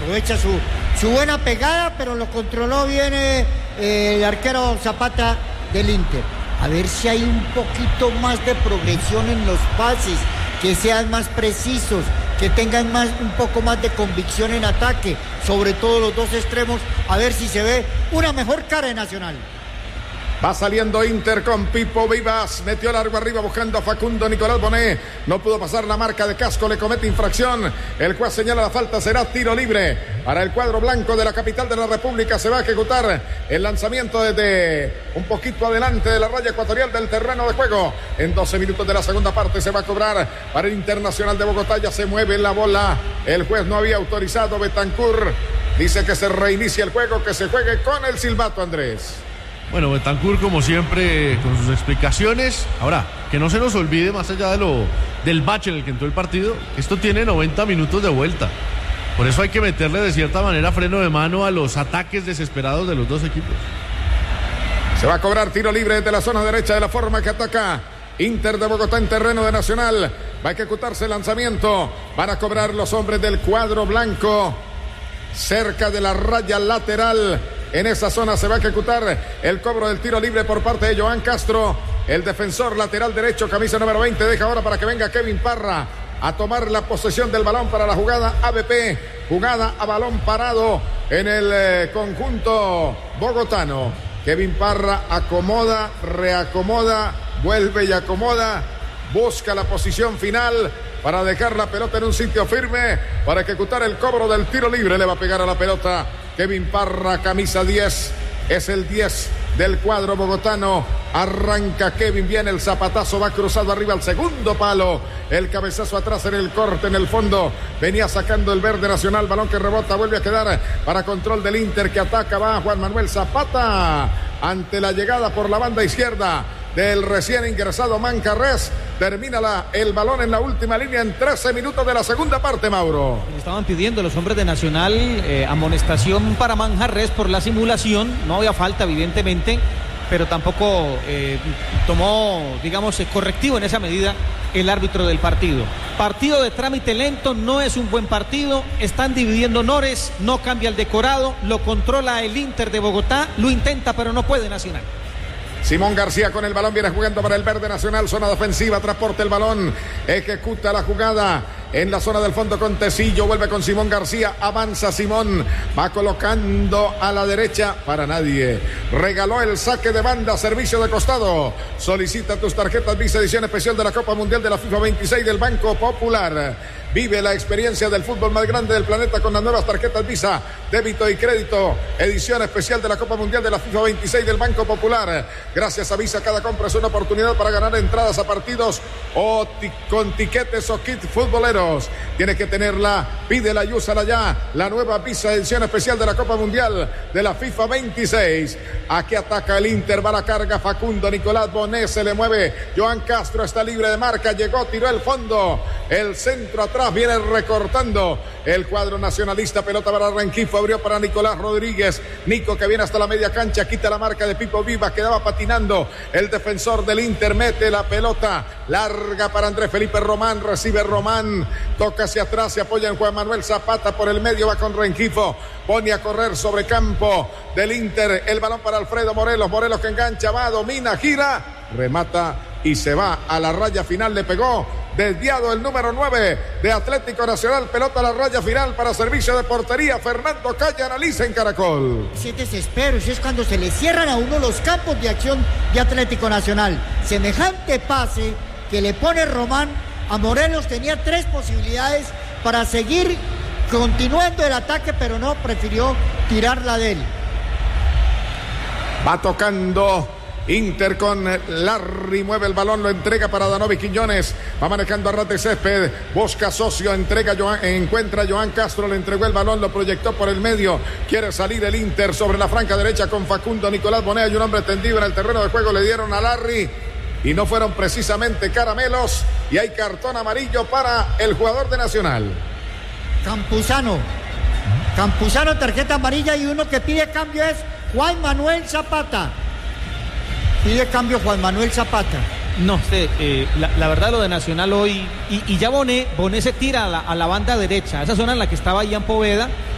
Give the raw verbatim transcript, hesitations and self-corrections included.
aprovecha su, su buena pegada, pero lo controló bien eh, eh, el arquero Zapata del Inter. A ver si hay un poquito más de progresión en los pases, que sean más precisos, que tengan más, un poco más de convicción en ataque, sobre todo los dos extremos, a ver si se ve una mejor cara de Nacional. Va saliendo Inter con Pipo Vivas, metió largo arriba buscando a Facundo Nicolás Bonet, no pudo pasar la marca de Casco, le comete infracción, el juez señala la falta, será tiro libre para el cuadro blanco de la capital de la República. Se va a ejecutar el lanzamiento desde un poquito adelante de la raya ecuatorial del terreno de juego. En doce minutos de la segunda parte se va a cobrar para el Internacional de Bogotá, ya se mueve la bola, el juez no había autorizado, Betancur dice que se reinicia el juego, que se juegue con el silbato, Andrés. Bueno, Betancur como siempre con sus explicaciones. Ahora, que no se nos olvide, más allá de lo del bache en el que entró el partido, esto tiene noventa minutos de vuelta. Por eso hay que meterle de cierta manera freno de mano a los ataques desesperados de los dos equipos. Se va a cobrar tiro libre desde la zona derecha de la forma que ataca Inter de Bogotá en terreno de Nacional. Va a ejecutarse el lanzamiento. Van a cobrar los hombres del cuadro blanco cerca de la raya lateral. En esa zona se va a ejecutar el cobro del tiro libre por parte de Joan Castro, el defensor lateral derecho, camisa número veinte. Deja ahora para que venga Kevin Parra a tomar la posesión del balón para la jugada A B P, jugada a balón parado en el eh, conjunto bogotano. Kevin Parra acomoda, reacomoda, vuelve y acomoda, busca la posición final para dejar la pelota en un sitio firme, para ejecutar el cobro del tiro libre. Le va a pegar a la pelota Kevin Parra, camisa diez, es el diez del cuadro bogotano. Arranca Kevin, viene el zapatazo, va cruzado arriba al segundo palo, el cabezazo atrás en el corte, en el fondo, venía sacando el verde Nacional, balón que rebota, vuelve a quedar para control del Inter, que ataca, va Juan Manuel Zapata, ante la llegada por la banda izquierda del recién ingresado Manjarrés. Termina la, el balón en la última línea en trece minutos de la segunda parte, Mauro. Estaban pidiendo los hombres de Nacional eh, amonestación para Manjarrés por la simulación. No había falta, evidentemente, pero tampoco eh, tomó, digamos, correctivo en esa medida el árbitro del partido. Partido de trámite lento, no es un buen partido, están dividiendo honores, no cambia el decorado, lo controla el Inter de Bogotá, lo intenta pero no puede Nacional. Simón García con el balón, viene jugando para el verde Nacional, zona defensiva, transporta el balón, ejecuta la jugada en la zona del fondo con Tecillo, vuelve con Simón García, avanza Simón, va colocando a la derecha para nadie, regaló el saque de banda, servicio de costado, solicita tus tarjetas Visa edición especial de la Copa Mundial de la FIFA veintiséis del Banco Popular. Vive la experiencia del fútbol más grande del planeta con las nuevas tarjetas Visa, débito y crédito, edición especial de la Copa Mundial de la FIFA veintiséis del Banco Popular. Gracias a Visa, cada compra es una oportunidad para ganar entradas a partidos o ti- con tiquetes o kits futboleros. Tienes que tenerla, pídela y úsala ya. La nueva Visa, edición especial de la Copa Mundial de la FIFA veintiséis. Aquí ataca el Inter, va la carga Facundo Nicolás Bonet, se le mueve. Joan Castro está libre de marca, llegó, tiró el fondo. El centro atrás. Viene recortando el cuadro nacionalista, pelota para Rengifo, abrió para Nicolás Rodríguez, Nico que viene hasta la media cancha, quita la marca de Pipo Vivas, quedaba patinando el defensor del Inter, mete la pelota larga para Andrés Felipe Román, recibe Román, toca hacia atrás, se apoya en Juan Manuel Zapata por el medio, va con Rengifo, pone a correr sobre campo del Inter, el balón para Alfredo Morelos, Morelos que engancha, va, domina, gira, remata y se va a la raya final, le pegó desviado el número nueve de Atlético Nacional, pelota a la raya final para servicio de portería. Fernando Calle analiza en Caracol. Ese desespero, ese es cuando se le cierran a uno los campos de acción de Atlético Nacional. Semejante pase que le pone Román a Morelos, tenía tres posibilidades para seguir continuando el ataque, pero no, prefirió tirarla de él. Va tocando Inter con Larry, mueve el balón, lo entrega para Danovi Quiñones, va manejando a ras de césped, busca socio, entrega Joan, encuentra a Joan Castro, le entregó el balón, lo proyectó por el medio, quiere salir el Inter sobre la franca derecha con Facundo Nicolás Bonet, hay un hombre tendido en el terreno de juego, le dieron a Larry y no fueron precisamente caramelos y hay cartón amarillo para el jugador de Nacional. Campuzano, Campuzano tarjeta amarilla y uno que pide cambio es Juan Manuel Zapata. Pide cambio Juan Manuel Zapata. No sé, eh, la, la verdad lo de Nacional hoy, y, y ya Bonet, Bonet se tira a la, a la banda derecha, esa zona en la que estaba Ian Poveda,